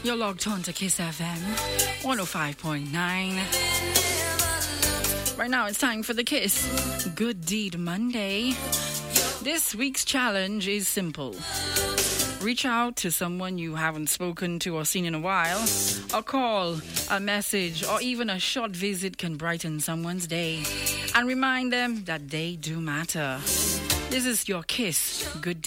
You're logged on to Kiss FM 105.9. Right now it's time for the Kiss Good Deed Monday. This week's challenge is simple. Reach out to someone you haven't spoken to or seen in a while. A call, a message, or even a short visit can brighten someone's day. And remind them that they do matter. This is your Kiss Good Deed.